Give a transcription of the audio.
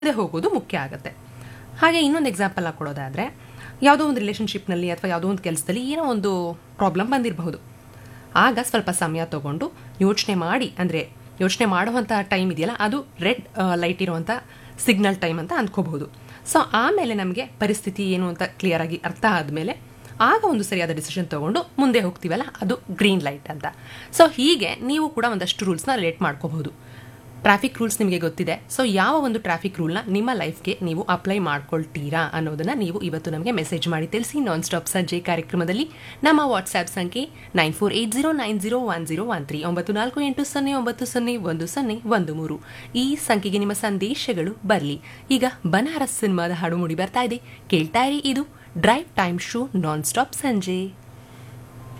ಹೋಗೋದು ಮುಖ್ಯ ಆಗುತ್ತೆ. ಹಾಗೆ ಇನ್ನೊಂದು ಎಕ್ಸಾಂಪಲ್ ಕೊಡೋದಾದರೆ, ಯಾವುದೋ ಒಂದು ರಿಲೇಷನ್ಶಿಪ್ನಲ್ಲಿ ಅಥವಾ ಯಾವುದೋ ಒಂದು ಕೆಲಸದಲ್ಲಿ ಏನೋ ಒಂದು ಪ್ರಾಬ್ಲಮ್ ಬಂದಿರಬಹುದು. ಆಗ ಸ್ವಲ್ಪ ಸಮಯ ತಗೊಂಡು ಯೋಚನೆ ಮಾಡಿ, ಅಂದರೆ ಯೋಚನೆ ಮಾಡುವಂಥ ಟೈಮ್ ಇದೆಯಲ್ಲ, ಅದು ರೆಡ್ ಲೈಟ್ ಇರುವಂಥ ಸಿಗ್ನಲ್ ಟೈಮ್ ಅಂತ ಅಂದ್ಕೋಬಹುದು. ಸೊ ಆಮೇಲೆ ನಮಗೆ ಪರಿಸ್ಥಿತಿ ಏನು ಅಂತ ಕ್ಲಿಯರ್ ಆಗಿ ಅರ್ಥ ಆದಮೇಲೆ ಆಗ ಒಂದು ಸರಿಯಾದ ಡಿಸಿಷನ್ ತಗೊಂಡು ಮುಂದೆ ಹೋಗ್ತೀವಲ್ಲ, ಅದು ಗ್ರೀನ್ ಲೈಟ್ ಅಂತ. ಸೊ ಹೀಗೆ ನೀವು ಕೂಡ ಒಂದಷ್ಟು ರೂಲ್ಸ್ನ ರಿಲೇಟ್ ಮಾಡ್ಕೋಬಹುದು. ಟ್ರಾಫಿಕ್ ರೂಲ್ಸ್ ನಿಮಗೆ ಗೊತ್ತಿದೆ. ಸೊ ಯಾವ ಒಂದು ಟ್ರಾಫಿಕ್ ರೂಲ್ನ ನಿಮ್ಮ ಲೈಫ್ಗೆ ನೀವು ಅಪ್ಲೈ ಮಾಡ್ಕೊಳ್ತೀರಾ ಅನ್ನೋದನ್ನು ನೀವು ಇವತ್ತು ನಮಗೆ ಮೆಸೇಜ್ ಮಾಡಿ ತಿಳಿಸಿ. ನಾನ್ ಸ್ಟಾಪ್ ಸಂಜೆ ಕಾರ್ಯಕ್ರಮದಲ್ಲಿ ನಮ್ಮ ವಾಟ್ಸ್ಆ್ಯಪ್ ಸಂಖ್ಯೆ 9480901013 9480901013 ಈ ಸಂಖ್ಯೆಗೆ ನಿಮ್ಮ ಸಂದೇಶಗಳು ಬರಲಿ. ಈಗ ಬನಾರಸ್ ಸಿನಿಮಾದ ಹಾಡು ಮೂಡಿ ಬರ್ತಾ ಇದೆ, ಕೇಳ್ತಾ ಇರಿ. ಇದು drive time show non stop ಸಂಜೆ.